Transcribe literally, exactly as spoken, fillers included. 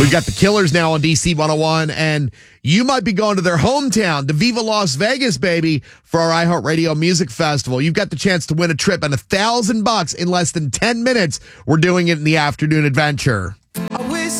We've got the Killers now on D C one oh one, and you might be going to their hometown, to Viva Las Vegas, baby, for our iHeartRadio Music Festival. You've got the chance to win a trip and a thousand bucks in less than ten minutes. We're doing it in the afternoon adventure.